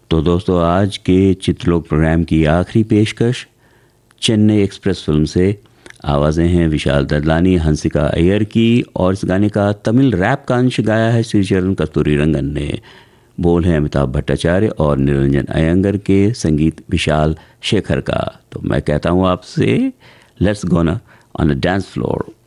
तो दोस्तों, आज के चित्रलोक प्रोग्राम की आखिरी पेशकश चेन्नई एक्सप्रेस फिल्म से। आवाज़ें हैं विशाल ददलानी, हंसिका अय्यर की, और इस गाने का तमिल रैप का अंश गाया है श्रीचरण कस्तूरीरंगन ने। बोल हैं अमिताभ भट्टाचार्य और निरंजन अयंगर के, संगीत विशाल शेखर का। तो मैं कहता हूँ आपसे, लेट्स गो ना ऑन अ डांस फ्लोर।